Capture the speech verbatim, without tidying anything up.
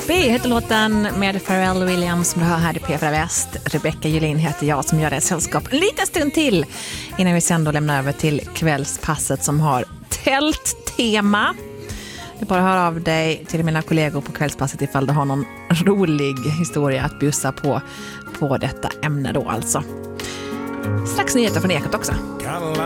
Happy heter låten med Pharrell Williams som du hör här i P fyra Väst. Rebecca Julin heter jag som gör det sällskap en liten stund till innan vi sen då lämnar över till kvällspasset som har tälttema. Det är bara att höra av dig till mina kollegor på kvällspasset ifall du har någon rolig historia att bjussa på på detta ämne då alltså. Strax nyheter från Ekot också.